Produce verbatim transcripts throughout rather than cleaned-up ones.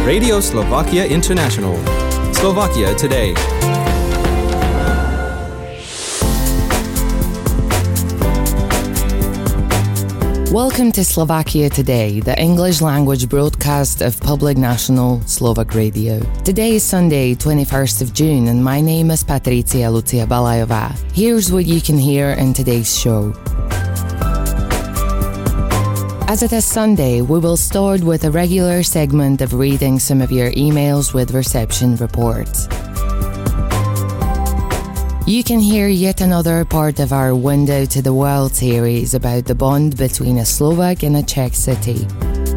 Radio Slovakia International. Slovakia Today. Welcome to Slovakia Today, the English language broadcast of Public National Slovak Radio. Today is Sunday, twenty-first of June, and my name is Patricia Lucia Balajová. Here's what you can hear in today's show. As it is Sunday, we will start with a regular segment of reading some of your emails with reception reports. You can hear yet another part of our Window to the World series about the bond between a Slovak and a Czech city.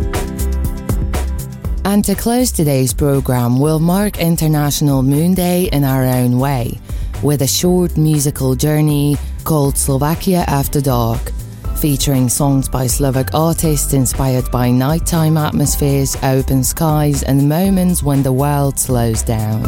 And to close today's programme, we'll mark International Moon Day in our own way, with a short musical journey called Slovakia After Dark, featuring songs by Slovak artists inspired by nighttime atmospheres, open skies, and moments when the world slows down.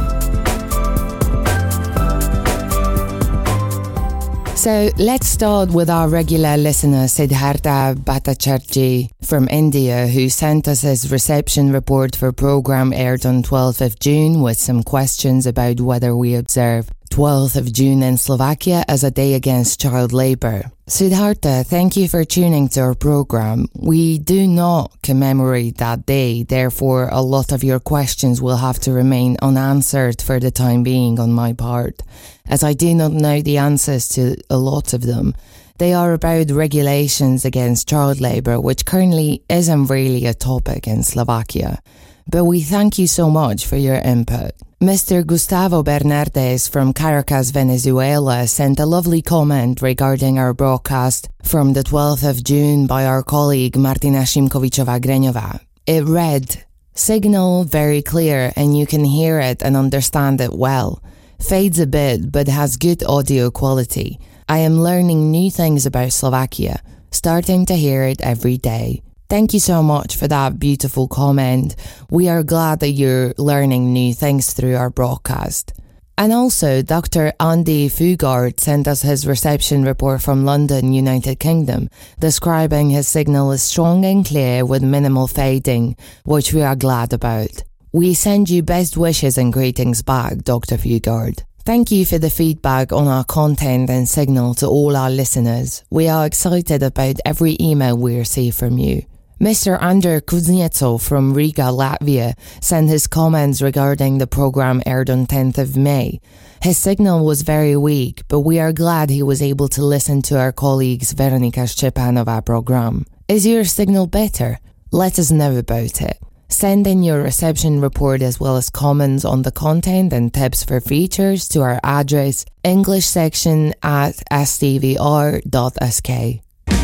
So let's start with our regular listener Siddhartha Bhattacharjee from India, who sent us his reception report for programme aired on twelfth of June with some questions about whether we observe twelfth of June in Slovakia as a day against child labour. Siddhartha, thank you for tuning to our programme. We do not commemorate that day, therefore a lot of your questions will have to remain unanswered for the time being on my part, as I do not know the answers to a lot of them. They are about regulations against child labour, which currently isn't really a topic in Slovakia. But we thank you so much for your input. Mister Gustavo Bernardes from Caracas, Venezuela, sent a lovely comment regarding our broadcast from the twelfth of June by our colleague Martina Šimkovičová-Greňová. It read, "Signal very clear and you can hear it and understand it well. Fades a bit but has good audio quality. I am learning new things about Slovakia, starting to hear it every day." Thank you so much for that beautiful comment. We are glad that you're learning new things through our broadcast. And also, Doctor Andy Fugard sent us his reception report from London, United Kingdom, describing his signal as strong and clear with minimal fading, which we are glad about. We send you best wishes and greetings back, Doctor Fugard. Thank you for the feedback on our content and signal to all our listeners. We are excited about every email we receive from you. Mister Andrzej Kuznetsov from Riga, Latvia, sent his comments regarding the program aired on tenth of May. His signal was very weak, but we are glad he was able to listen to our colleagues Veronika Szczepanova program. Is your signal better? Let us know about it. Send in your reception report as well as comments on the content and tips for features to our address english section at s t v r dot s k.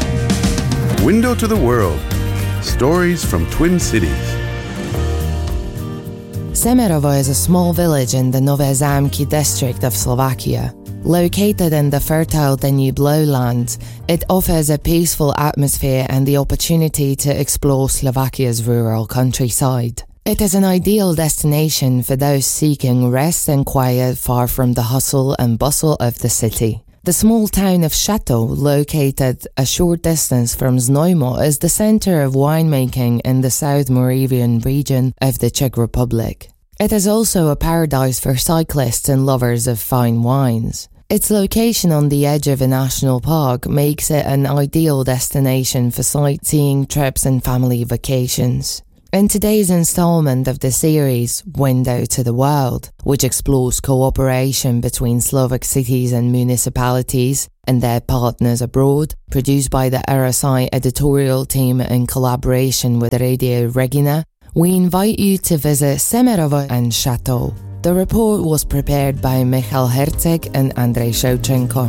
Window to the World. Stories from Twin Cities. Semerovo is a small village in the Nové Zámky district of Slovakia. Located in the fertile Danube lowlands, it offers a peaceful atmosphere and the opportunity to explore Slovakia's rural countryside. It is an ideal destination for those seeking rest and quiet far from the hustle and bustle of the city. The small town of Šatov, located a short distance from Znojmo, is the center of winemaking in the South Moravian region of the Czech Republic. It is also a paradise for cyclists and lovers of fine wines. Its location on the edge of a national park makes it an ideal destination for sightseeing trips and family vacations. In today's installment of the series, Window to the World, which explores cooperation between Slovak cities and municipalities and their partners abroad, produced by the R S I editorial team in collaboration with Radio Regina, we invite you to visit Semerovo and Šatov. The report was prepared by Michal Herceg and Andrej Shevchenko.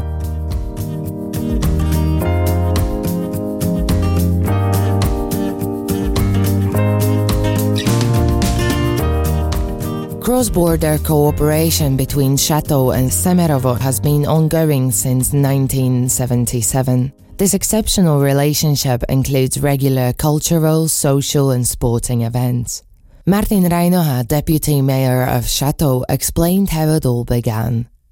Cross-border cooperation between Šatov and Semerovo has been ongoing since nineteen seventy-seven. This exceptional relationship includes regular cultural, social and sporting events. Martin Reinoha, deputy mayor of Šatov, explained how it all began.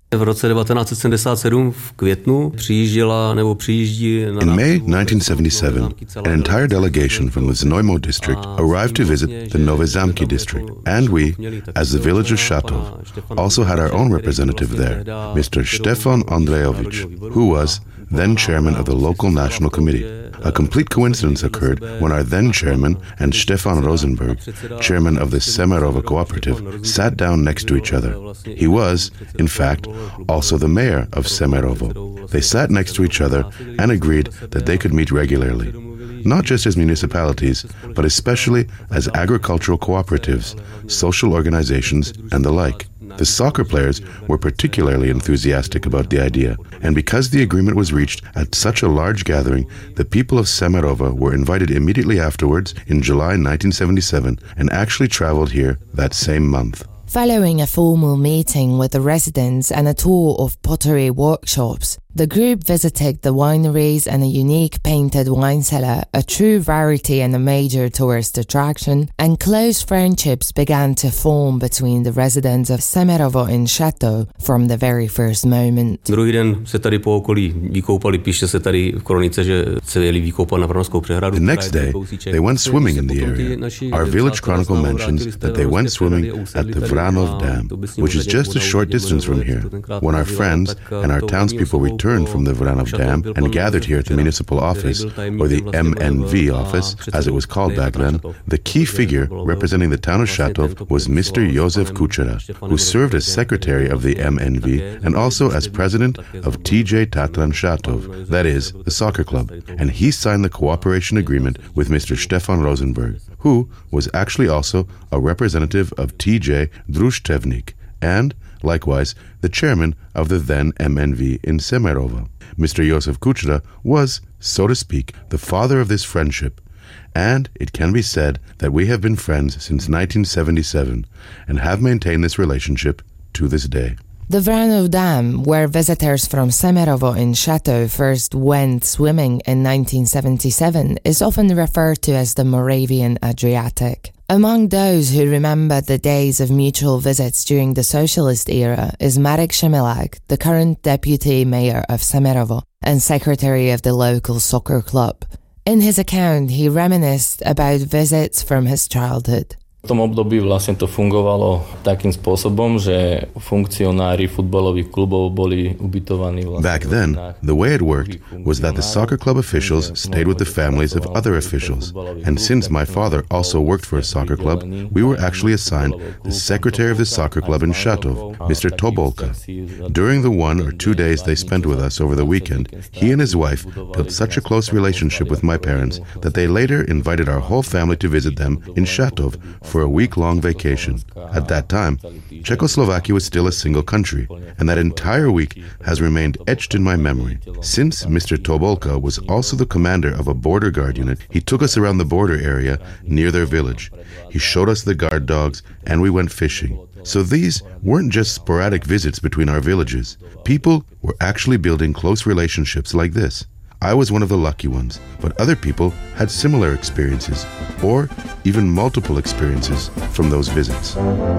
V roce devatenáct sedmdesát sedm v květnu přijížděla nebo přijíždí na In May nineteen seventy-seven, an entire delegation from the Znojmo district arrived to visit the Nové Zámky district, and we, as the village of Šatov, also had our own representative there, Mister Štefan Ondřejovič, who was then chairman of the local national committee. A complete coincidence occurred when our then chairman and Stefan Rosenberg, chairman of the Semerovo cooperative, sat down next to each other. He was, in fact, also the mayor of Semerovo. They sat next to each other and agreed that they could meet regularly, not just as municipalities, but especially as agricultural cooperatives, social organizations, and the like. The soccer players were particularly enthusiastic about the idea, and because the agreement was reached at such a large gathering, the people of Semerovo were invited immediately afterwards in July nineteen seventy-seven and actually traveled here that same month. Following a formal meeting with the residents and a tour of pottery workshops, the group visited the wineries and a unique painted wine cellar, a true rarity and a major tourist attraction, and close friendships began to form between the residents of Semerovo in Šatov from the very first moment. Druhý den se tady po okolí vykoupali, píše se tady v kronice, že se jeli vykoupat na Vranovskou přehradu. The next day, they went swimming in the area. Our village chronicle mentions that they went swimming at the Vranov Dam, which is just a short distance from here. When our friends and our townspeople returned from the Vranov Dam and gathered here at the municipal office, or the M N V office, as it was called back then, the key figure representing the town of Šatov was Mister Josef Kučera, who served as secretary of the M N V and also as president of T J Tatran Šatov, that is, the soccer club, and he signed the cooperation agreement with Mister Stefan Rosenberg, who was actually also a representative of T J Društevnik, and, likewise, the chairman of the then M N V in Semerovo. Mister Josef Kučera was, so to speak, the father of this friendship, and it can be said that we have been friends since nineteen seventy-seven and have maintained this relationship to this day. The Vranov Dam, where visitors from Semerovo in Šatov first went swimming in nineteen seventy-seven, is often referred to as the Moravian Adriatic. Among those who remember the days of mutual visits during the socialist era is Marek Šemilák, the current deputy mayor of Semerovo and secretary of the local soccer club. In his account, he reminisced about visits from his childhood. V tom období vlastne to fungovalo takým spôsobom, že funkcionári futbalových klubov boli ubytovaní vlastne. Back then, the way it worked was that the soccer club officials stayed with the families of other officials. And since my father also worked for a soccer club, we were actually assigned the secretary of the soccer club in Šatov, Mister Tobolka. During the one or two days they spent with us over the weekend, he and his wife built such a close relationship with my parents that they later invited our whole family to visit them in Šatov for a week-long vacation. At that time, Czechoslovakia was still a single country, and that entire week has remained etched in my memory. Since Mister Tobolka was also the commander of a border guard unit, he took us around the border area near their village. He showed us the guard dogs, and we went fishing. So these weren't just sporadic visits between our villages. People were actually building close relationships like this. I was one of the lucky ones, but other people had similar experiences, or even multiple experiences from those visits.